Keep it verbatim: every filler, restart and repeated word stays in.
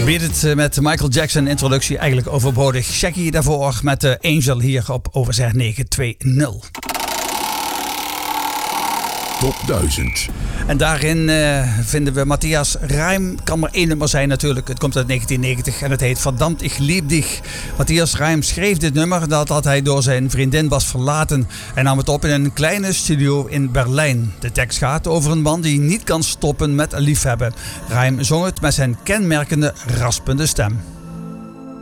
Beat het met Michael Jackson introductie eigenlijk overbodig. Shaggy daarvoor met de Angel hier op Overzeg negen twee nul. Top duizend. En daarin uh, vinden we Matthias Reim. Kan maar één nummer zijn natuurlijk. Het komt uit negentien negentig en het heet Verdammt, ich lieb dich. Matthias Reim schreef dit nummer nadat hij door zijn vriendin was verlaten. Hij nam het op in een kleine studio in Berlijn. De tekst gaat over een man die niet kan stoppen met liefhebben. Reim zong het met zijn kenmerkende raspende stem.